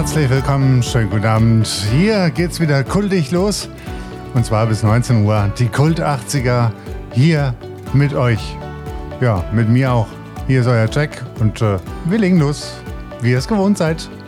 Herzlich willkommen, schönen guten Abend. Hier geht's wieder kultig los. Und zwar bis 19 Uhr. Die Kult 80er hier mit euch. Ja, mit mir auch. Hier ist euer Jack und wir legen los, wie ihr es gewohnt seid.